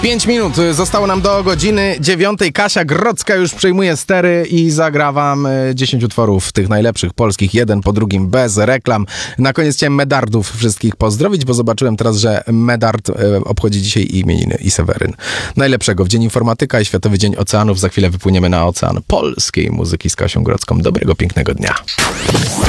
5 minut zostało nam do godziny 9. Kasia Grodzka już przejmuje stery i zagra wam 10 utworów tych najlepszych polskich, jeden po drugim, bez reklam. Na koniec chciałem Medardów wszystkich pozdrowić, bo zobaczyłem teraz, że Medard obchodzi dzisiaj imieniny i Seweryn. Najlepszego w Dzień Informatyka i Światowy Dzień Oceanów. Za chwilę wypłyniemy na ocean polskiej muzyki z Kasią Grodzką. Dobrego, pięknego dnia.